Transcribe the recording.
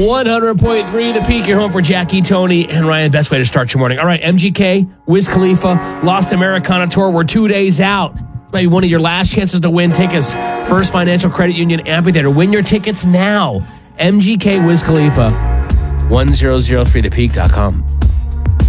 100.3 The Peak. You're home for Jackie, Tony, and Ryan. Best way to start your morning. All right, MGK, Wiz Khalifa, Lost Americana Tour. We're 2 days out. This might be one of your last chances to win tickets. First Financial Credit Union Amphitheater. Win your tickets now. MGK, Wiz Khalifa, 1003thepeak.com.